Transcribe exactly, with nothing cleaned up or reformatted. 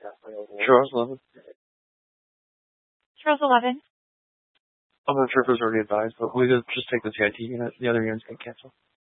Charles eleven. Charles eleven. I'm not sure if it was already advised, but we could just take the T I T unit. The other units can cancel.